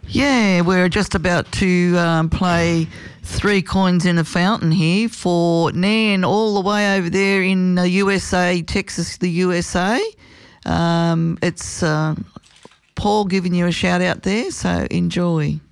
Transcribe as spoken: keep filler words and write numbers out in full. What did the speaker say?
Yeah, we're just about to um, play Three Coins in a Fountain here for Nan all the way over there in the U S A, Texas, the U S A. Um, it's uh, Paul giving you a shout out there, so enjoy.